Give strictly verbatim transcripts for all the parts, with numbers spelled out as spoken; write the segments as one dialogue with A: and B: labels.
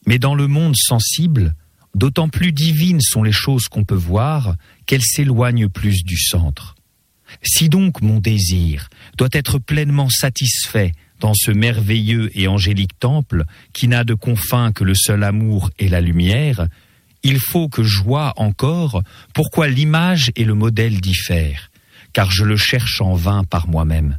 A: Mais dans le monde sensible, d'autant plus divines sont les choses qu'on peut voir qu'elles s'éloignent plus du centre. Si donc mon désir doit être pleinement satisfait dans ce merveilleux et angélique temple qui n'a de confins que le seul amour et la lumière, il faut que je vois encore pourquoi l'image et le modèle diffèrent, car je le cherche en vain par moi-même.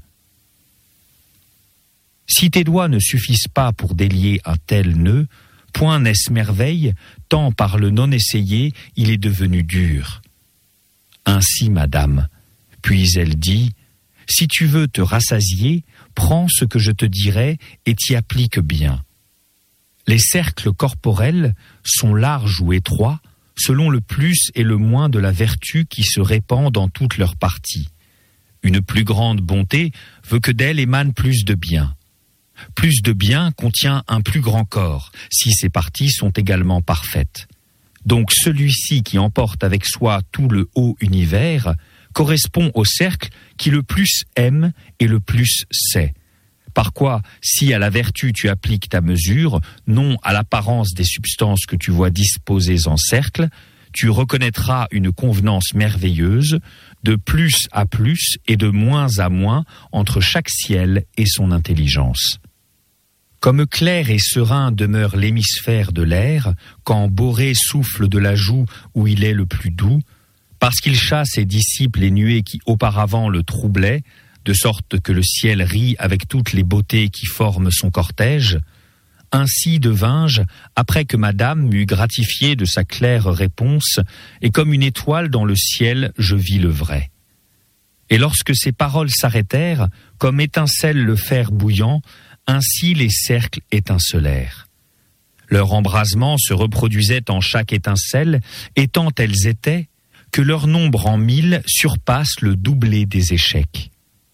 A: Si tes doigts ne suffisent pas pour délier un tel nœud, point n'est-ce merveille, tant par le non-essayé il est devenu dur. Ainsi, madame, puis elle dit, si tu veux te rassasier, prends ce que je te dirai et t'y applique bien. Les cercles corporels sont larges ou étroits, selon le plus et le moins de la vertu qui se répand dans toutes leurs parties. Une plus grande bonté veut que d'elle émane plus de bien. Plus de bien contient un plus grand corps, si ses parties sont également parfaites. Donc celui-ci qui emporte avec soi tout le haut univers correspond au cercle qui le plus aime et le plus sait. Par quoi, si à la vertu tu appliques ta mesure, non à l'apparence des substances que tu vois disposées en cercle, tu reconnaîtras une convenance merveilleuse, de plus à plus et de moins à moins entre chaque ciel et son intelligence. Comme clair et serein demeure l'hémisphère de l'air, quand Borée souffle de la joue où il est le plus doux, parce qu'il chasse et dissipe les nuées qui auparavant le troublaient, de sorte que le ciel rit avec toutes les beautés qui forment son cortège, ainsi devins-je, après que madame m'eut gratifié de sa claire réponse, et comme une étoile dans le ciel, je vis le vrai. Et lorsque ces paroles s'arrêtèrent, comme étincelle le fer bouillant, ainsi les cercles étincelèrent. Leur embrasement se reproduisait en chaque étincelle, et tant elles étaient, que leur nombre en mille surpasse le doublé des échecs.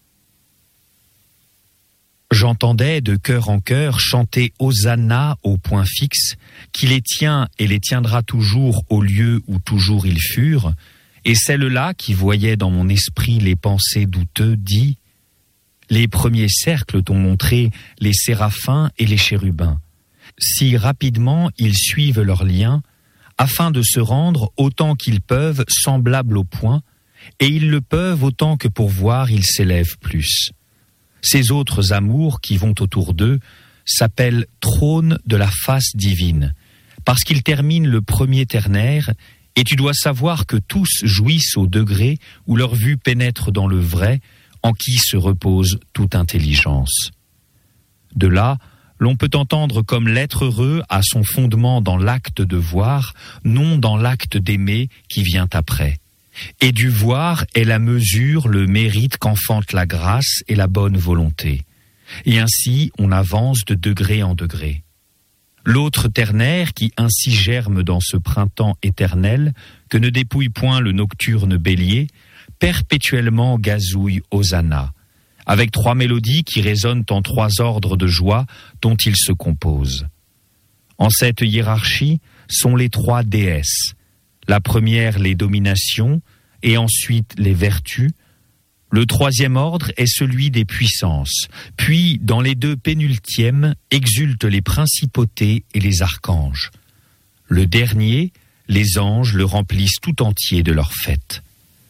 A: J'entendais de cœur en cœur chanter Hosanna au point fixe, qui les tient et les tiendra toujours au lieu où toujours ils furent, et celle-là qui voyait dans mon esprit les pensées douteux dit « Les premiers cercles t'ont montré les séraphins et les chérubins. Si rapidement ils suivent leurs liens, afin de se rendre autant qu'ils peuvent semblables au point, et ils le peuvent autant que pour voir ils s'élèvent plus. Ces autres amours qui vont autour d'eux s'appellent trône de la face divine, parce qu'ils terminent le premier ternaire, et tu dois savoir que tous jouissent au degré où leur vue pénètre dans le vrai, en qui se repose toute intelligence. De là, l'on peut entendre comme l'être heureux a son fondement dans l'acte de voir, non dans l'acte d'aimer qui vient après. Et du voir est la mesure, le mérite qu'enfante la grâce et la bonne volonté. Et ainsi, on avance de degré en degré. L'autre ternaire qui ainsi germe dans ce printemps éternel, que ne dépouille point le nocturne bélier, perpétuellement gazouille Hosanna, avec trois mélodies qui résonnent en trois ordres de joie dont il se compose. En cette hiérarchie sont les trois déesses, la première les dominations et ensuite les vertus. Le troisième ordre est celui des puissances, puis dans les deux pénultièmes exultent les principautés et les archanges. Le dernier, les anges le remplissent tout entier de leur fête.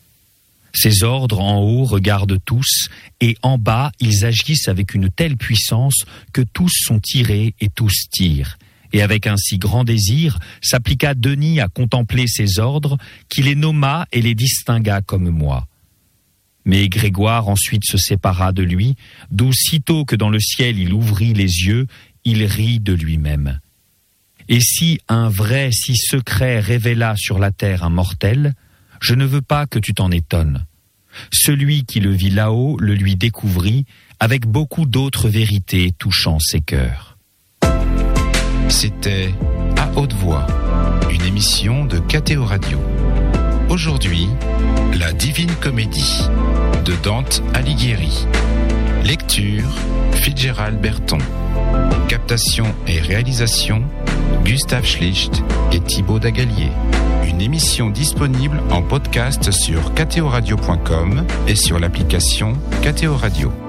A: Ces ordres en haut regardent tous, et en bas ils agissent avec une telle puissance que tous sont tirés et tous tirent. Et avec un si grand désir, s'appliqua Denis à contempler ces ordres, qui les nomma et les distingua comme moi. Mais Grégoire ensuite se sépara de lui, d'où sitôt que dans le ciel il ouvrit les yeux, il rit de lui-même. Et si un vrai si secret révéla sur la terre un mortel, je ne veux pas que tu t'en étonnes. Celui qui le vit là-haut le lui découvrit, avec beaucoup d'autres vérités touchant ses cœurs.
B: C'était À Haute Voix, une émission de K T O Radio. Aujourd'hui, La Divine Comédie de Dante Alighieri. Lecture, Fitzgerald Berton. Captation et réalisation, Gustave Schlicht et Thibaut Dagalier. Une émission disponible en podcast sur k t o radio point com et sur l'application K T O Radio.